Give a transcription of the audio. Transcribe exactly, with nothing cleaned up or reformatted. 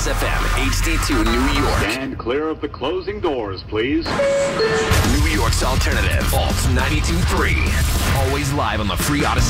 Kiss F M, H D two, New York. Stand clear of the closing doors, please. New York's alternative, Alt ninety-two point three. Always live on the free Odyssey.